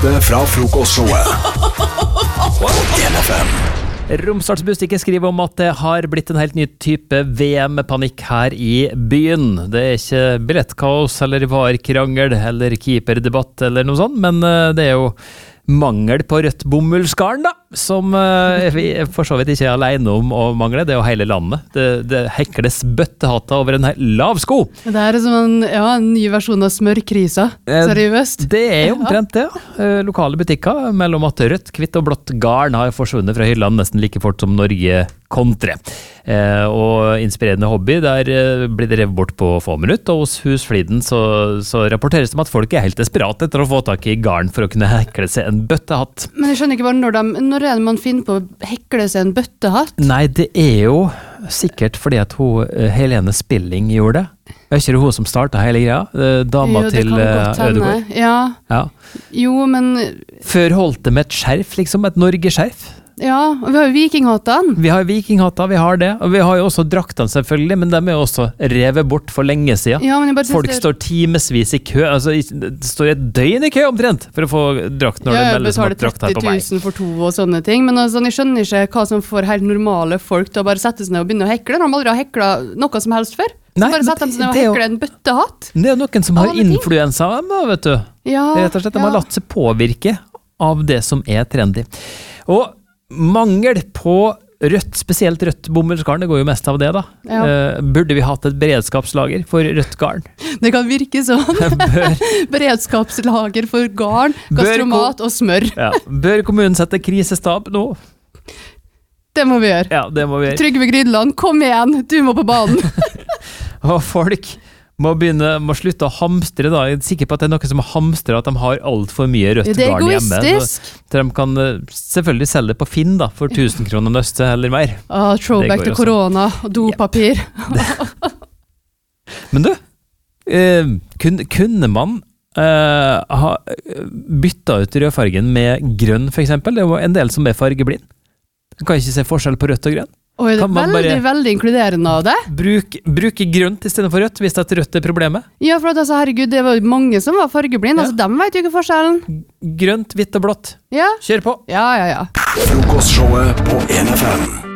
beste fra frokostshowet på NFM. Romsdalsbustikken skriver om at det har blitt en helt ny type VM-panikk her i byen. Det er ikke billettkaos eller varkrangel eller keeperdebatt eller noe sånt, men det er jo mangel på rødt bomullsgarn da, som vi for så vidt ikke er alene om å mangle. Det er jo hele landet. Det hekles bøttehatter over en lav sko. Det er som en ny versjon av smørkrisa, seriøst. Det er jo omtrent det. Lokale butikker mellom at rødt, hvitt og blått garn har forsvunnet fra hyllene nesten like fort som Norge kontre. Og inspirerende hobby, der blir det revet bort på få minutter, og hos Husfliden så rapporteres det om at folk er helt desperate etter å få tak i garn for å kunne hekle seg en bøttehatt. Men jeg skjønner ikke bare når er det man finner på å hekle seg en bøttehatt? Nei, det er jo sikkert fordi at Helene Spilling gjorde det. Er ikke det hun som startet hele greia? Dama til Ødegård. Ja. Jo, men... Før holdt det med et skjerf, liksom, et Norge-skjerf. Ja, og vi har jo vikinghattene. Vi har vikinghatter, vi har det. Og vi har jo også draktene selvfølgelig, men de er jo også revet bort for lenge siden. Ja, men jeg bare folk står timesvis i kø, altså det står et døgn i kø omtrent, for å få drakt når det meldes om at drakt her på meg. Ja, jeg betaler 30 000 for 2 og sånne ting, men altså, jeg skjønner ikke hva som får helt normale folk til å bare sette seg ned og begynne å hekle. De har aldri heklet noe som helst før. Nei, bare sette dem ned og hekle en bøttehatt. Det er jo noen som har influensa, vet du. Ja, rett og slett, de har latt seg påvirke av det som er trendy. Og mangel på rødt, spesielt rødt bomullsgarn, det går jo mest av det da. Ja. Burde vi hatt et beredskapslager for rødt garn? Det kan virke sånn. Beredskapslager for garn, gastromat og smør. Ja. Bør kommunen sette krisestab nå? Det må vi gjøre. Ja, det må vi gjøre. Trygve Grydland, kom igjen, du må på banen. Og folk må slutte å hamstre da. Jeg er sikker på at det er noe som hamstrer at de har alt for mye rødt garn hjemme. Det er egoistisk. Så de kan selvfølgelig selge det på Finn da, for 1000 kroner nøste eller mer. Throwback til korona og dopapir. Men du, kunne man ha byttet ut rødfargen med grønn for eksempel? Det var en del som er fargeblind. Man kan ikke se forskjell på rødt og grønn. Oi, det er veldig inkluderende av det. Bruke grønt i stedet for rødt, hvis det rødt er problemet. Ja, for altså, herregud, det var mange som var fargeblind, altså de vet jo ikke forskjellen. Grønt, hvitt og blått. Ja. Kjør på. Ja. Frokostshowet på NFM.